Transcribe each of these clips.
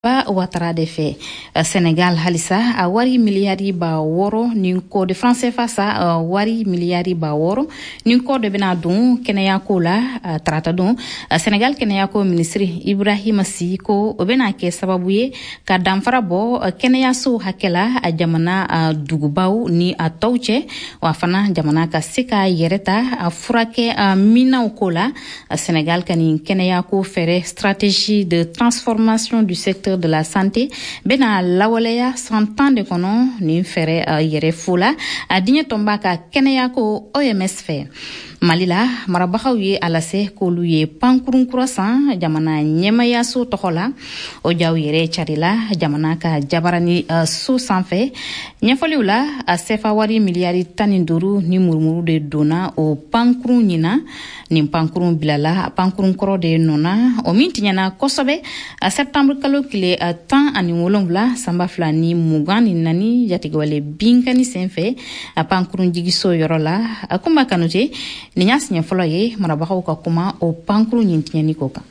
Ba watara de fe Senegal halisa a wari miliyari ba woro ni ko de français fasa wari miliyari ba woro ni ko de bena dun keneya ko la trata dun Senegal keneya ko ministri Ibrahima Sy ko bena ke sababu ye ka damfara bo keneya so hakela a jamana dugubaw ni a tawche wa fana jamana ka sika yereta a furake mina ko la Senegal kani keneya ko fere stratégie de transformation du secteur de la santé bena lawaleya 100 ans de kono ni fere yere fula adinya tomba ka keneya ko OMS fe Malila marabakaw ye alase ko lu ye pankurun croissant jamana nyemaya so tokola o jaw yere charila jamana ka jabarani so sanfe nyefoliula a sefa wari miliyari taninduru ni murmuru de dona o pankurun nyina ni pankurun bilala pankurun koro de nona o mintinyana kosobe a septembre kalo kile tan ani wolonvla samba flani mugani nani jatigwale binkani senfe a pankurun jigiso yorola akumba kanuje ni nyasinya folo ye marabakaw ka kuma o pankurun nyintinyani koka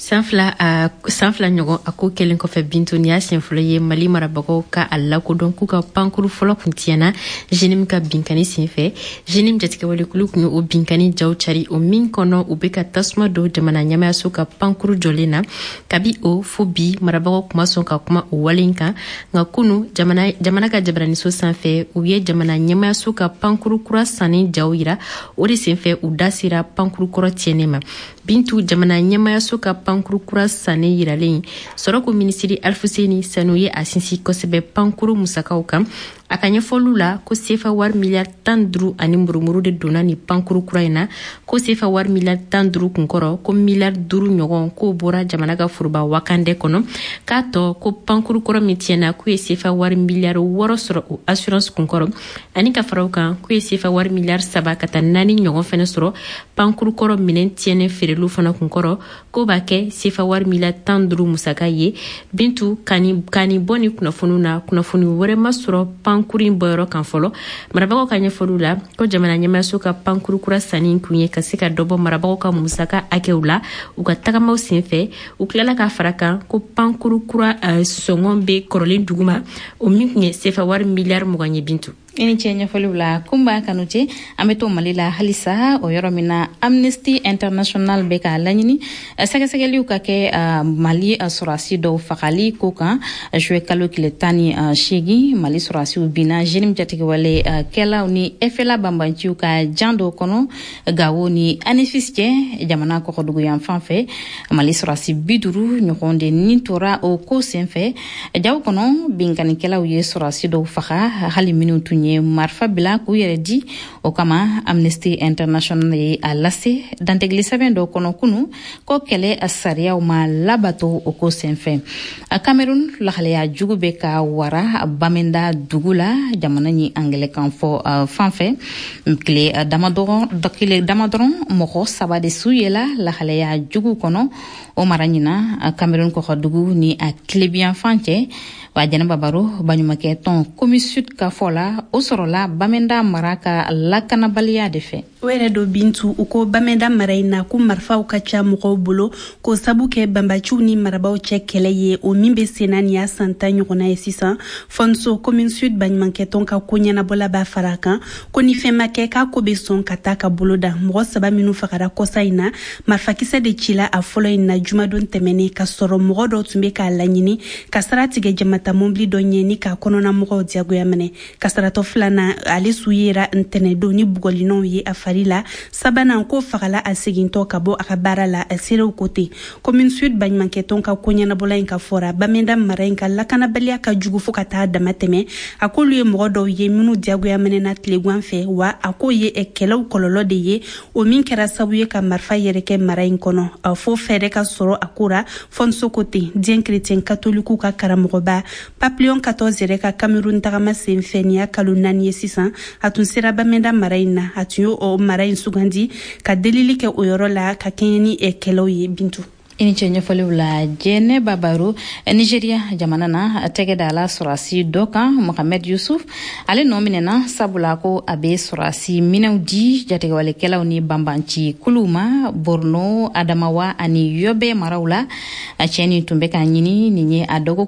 sanfla nyogo ako kelen ko fe bintu ni asin foloye mali marabako ka alla ko don ku ka pankuru folo kuntiana jenim ka binkani sinfe jenim jatike wale kulu kunyo o binkani jaw chari o min kono o beka tasma do jamana nyama so ka pankuru jolena kabi o fobi marabako kuma son ka kuma o walinka ngakunu jamana ka jabrani so sanfe o ye jamana nyama so ka pankuru kura sani jawira o de sinfe o dasira pankuru koro tienema bintu jamana nyama so ka pankuru kura sane yiralen soroko ministri Alfuseni Sanoye asinsi kosebe pankuru musakaw kam akanye folula ko sefa war miliyar tandru ani murumuru de dona ni pankuru kuraina ko sefa war miliyar tandru kunkoro ko miliyar duru nyogon ko bora jamana ga furuba wakande kono kato ko pankuru kura mitiena ko sefa war miliyar woro soro o assurance kunkoro ani ka farauka ko sefa war miliyar saba kata nani nyogon fene soro pankuru koro minen tiene ferelu fana kunkoro ko bake sefa war miliyar tandru musaka ye bintu kani boni kuna funu wore masoro pankurin boyoro kan folo marabako kanye folula ko jamana nyama suka pankuru kura sanin kunye kasika dobo marabako ka musaka akeula uka takama sinfe uklala ka faraka ko pankuru kura songombe korolin duguma o minye sefa war miliyar muganye bintu ini chenye folula kumba kanute ameto malila halisa o yoromina Amnesty International beka lanyini sagasageli ukake mali surasi do fakali koka jwe kalo kiletani shigi mali surasi ubina jenim jatike wale kela uni efela bambanchi uka jando kono gawo ni anifisje jamana ko khodugo yam fanfe mali surasi biduru nyokonde nintora o ko senfe jaw kono bingani kela uye surasi do faka hali minutu marfa bila ku yere di o kama Amnesty International ye alase dantegli sabendo kono kunu ko kele asaria o ma labato o ko senfe a Cameroon la khale ya jugube ka wara bamenda dugula jamana ni anglais kan fo fanfe kle damadron moko sabade suyela la khale ya jugu kono o maranyina Cameroon ko dugu ni a klebian fanche wajana babaro banyumake ton commission ka fola osorola bamenda maraka lakana balia defe were do bintu uko bamenda maraina ku marfa ukacha moko bolo ko sabuke bambachu ni marabao chekele ye o mimbe senani ya santa nyona esisa fonso commune sud banyumake ton ka kunya na bola ba faraka ko ni fema ke ka ko beson kataka boloda mo saba minu fakara ko saina marfa kisa de chila a folo ina juma don temene ka soro mo do tumbe ka lanyini kasarati ge jamata mombli donye ni ka kono na mo diago yamene kasarato flana ale suyera ntene do ni bugolino ye afarila sabana ko fakala asiginto kabo akabara la asiro kote commune sud banymanke tonka konya na bola inka fora bamenda marenka lakana balia ka jugu fokata damateme akolu ye modo ye minu diago yamene na tlegwanfe wa akoye ekelo kololo de ye o min kera sabuye ka marfa yereke marain kono fo fere ka soro akura fonso kote dien chrétien catholique ka karamoba Papillon 14 reka Cameroun tagama senfenia kalunani 600 atun sera bamenda maraina atuyo o marain sugandi ka delili ke oyorola ka kenyani e keloye bintu ini chenye folula jene babaru Nigeria jamana na tegedala surasi doka Mohamed Yusuf ale nominena sabula ko abe surasi minaudi jatege wale kela uni bambanchi kuluma Borno Adamawa ani yobe marawla acheni tumbeka nyini ninye adogo